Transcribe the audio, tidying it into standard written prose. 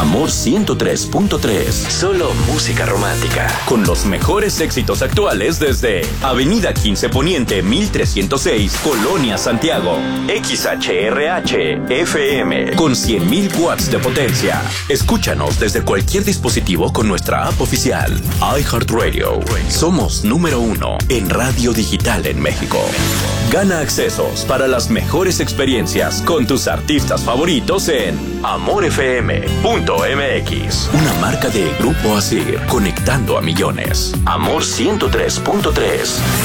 Amor 103.3. Solo música romántica. Con los mejores éxitos actuales desde Avenida 15 Poniente 1306, Colonia Santiago. XHRH FM con 100.000 watts de potencia. Escúchanos desde cualquier dispositivo con nuestra app oficial. iHeartRadio. Somos número 1 en radio digital en México. Gana accesos para las mejores experiencias con tus artistas favoritos en amorfm.mx. Una marca de Grupo Asir, conectando a millones. Amor 103.3.